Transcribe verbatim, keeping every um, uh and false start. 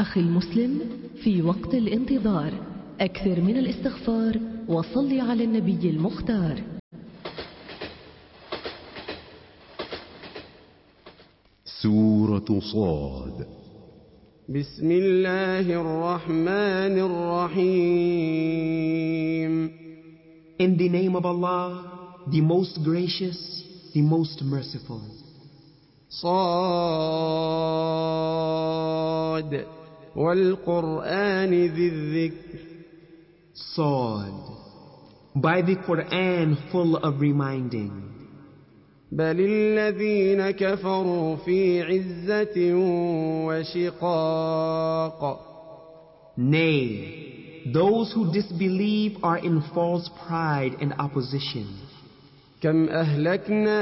أخي المسلم، في وقت الانتظار أكثر من الاستغفار وصل على النبي المختار. سورة صاد. بسم الله الرحمن الرحيم. In the name of Allah, the most gracious, the most merciful. صاد والقرآن ذي الذكر. Sad. By the Quran full of reminding. بل الذين كفروا في عزة وشقاق. Nay, those who disbelieve are in false pride and opposition. كم أهلكنا